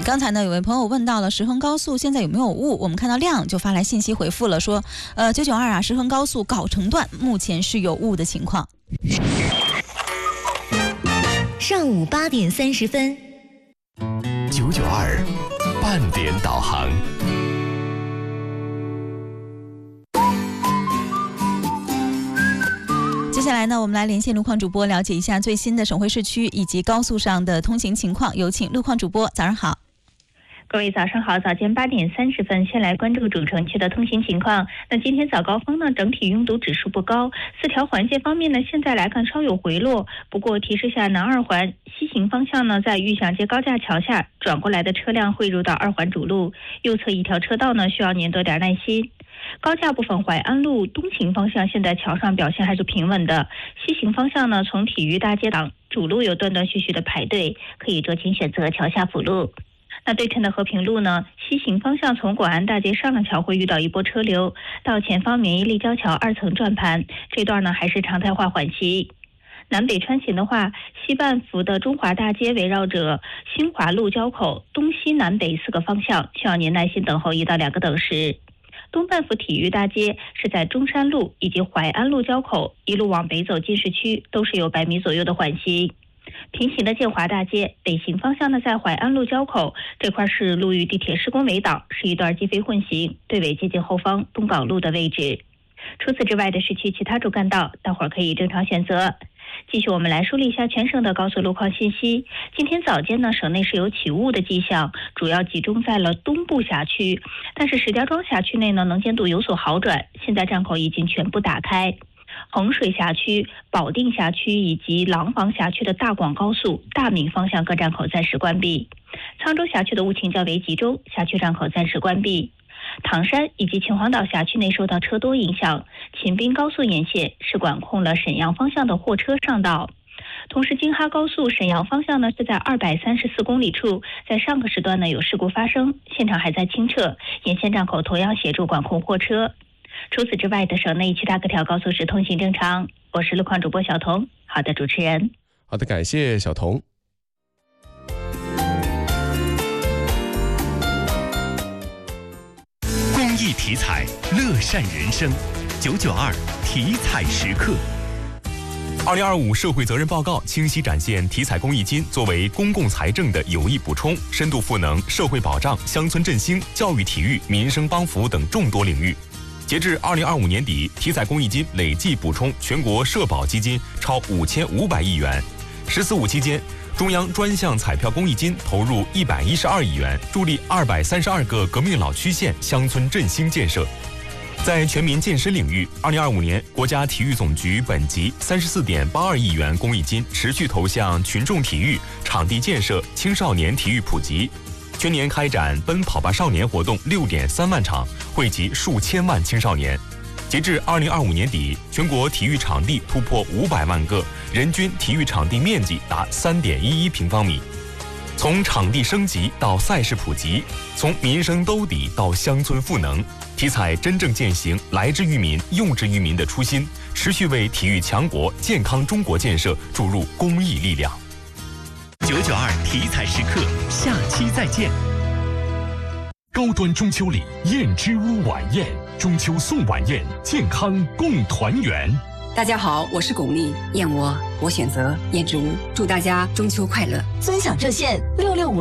刚才呢有位朋友问到了石衡高速现在有没有雾，我们看到亮就发来信息回复了，说992啊，石衡高速藁城段目前是有雾的情况。 上午8点30分 992半点导航。 接下来呢，我们来连线路况主播，了解一下最新的省会市区以及高速上的通行情况。有请路况主播，早上好。 各位早上好，早间8点30分，先来关注主城区的通行情况。那今天早高峰呢，整体拥堵指数不高，4条环线方面呢，现在来看稍有回落。不过提示下，南二环西行方向呢，在玉祥街高架桥下转过来的车辆汇入到2环主路，右侧一条车道呢，需要您多点耐心。高架部分，淮安路东行方向现在桥上表现还是平稳的，西行方向呢，从体育大街档主路有断断续续的排队，可以酌情选择桥下辅路。那对称的和平路呢，西行方向从广安大街上了桥会遇到一波车流，到前方免疫立交桥2层转盘，这段呢还是常态化缓期。南北穿行的话，西半幅的中华大街围绕着新华路交口东西南北4个方向，需要您耐心等候1到2个等时。东半幅体育大街是在中山路以及淮安路交口，一路往北走进市区都是有100米左右的缓行。平行的建华大街北行方向呢，在淮安路交口这块是路遇地铁施工围挡，是一段机飞混行，队尾接近后方东港路的位置。除此之外的市区其他主干道，大伙儿可以正常选择。继续我们来梳理一下全省的高速路况信息。今天早间呢，省内是有起雾的迹象，主要集中在了东部辖区，但是石家庄辖区内呢，能见度有所好转，现在站口已经全部打开。衡水辖区、保定辖区以及廊坊辖区的大广高速大闽方向各站口暂时关闭。沧州辖区的雾情较为集中，辖区站口暂时关闭。唐山以及秦皇岛辖区内受到车多影响，秦滨高速沿线是管控了沈阳方向的货车上道。同时京哈高速沈阳方向呢，是在234公里处，在上个时段呢有事故发生，现场还在清撤，沿线站口同样协助管控货车。除此之外的省内其他各条高速是通行正常。我是路况主播小彤。好的，主持人。 好的，感谢小彤。 公益体彩，乐善人生。992体彩时刻。 2025社会责任报告清晰展现体彩公益金作为公共财政的有益补充，深度赋能社会保障、乡村振兴、教育体育、民生帮扶等众多领域。截至2025年底，体彩公益金累计补充全国社保基金超5500亿元。“14五”期间，中央专项彩票公益金投入112亿元，助力232个革命老区县乡村振兴建设。在全民健身领域，2025年国家体育总局本级34.82亿元公益金持续投向群众体育、场地建设、青少年体育普及。全年开展奔跑吧少年活动6.3万场，惠及数千万青少年。截至2025年底，全国体育场地突破500万个，人均体育场地面积达3.11平方米。从场地升级到赛事普及，从民生兜底到乡村赋能，体彩真正践行来之于民、用之于民的初心，持续为体育强国、健康中国建设注入公益力量。 992体彩时刻，下期再见。 高端中秋礼燕之屋晚宴，中秋送晚宴，健康共团圆。 大家好，我是巩俐，燕窝我选择燕之屋，祝大家中秋快乐。 尊享热线6656